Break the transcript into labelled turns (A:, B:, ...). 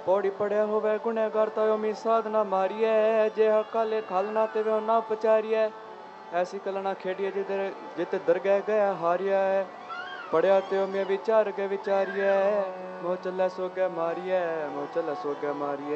A: पौड़ी पढ़िया होवे गुनहगार तायो मी साधना मारिए, जे हकाले खालना ते वे ना पचारिए, ऐसी कलना खेड़िए जित दरगाह गया हारिया है, पढ़िया त्यो मैं विचार के विचारिए, मोह चले सोगे मारिए, मोह चले सोगे मारिए।